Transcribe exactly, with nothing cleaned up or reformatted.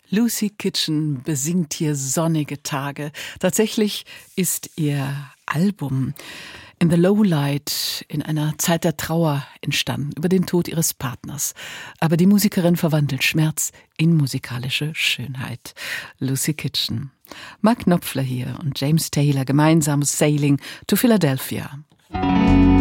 Lucy Kitchen besingt hier sonnige Tage. Tatsächlich ist ihr Album In the Lowlight in einer Zeit der Trauer entstanden, über den Tod ihres Partners. Aber die Musikerin verwandelt Schmerz in musikalische Schönheit. Lucy Kitchen. Mark Knopfler hier und James Taylor gemeinsam Sailing to Philadelphia.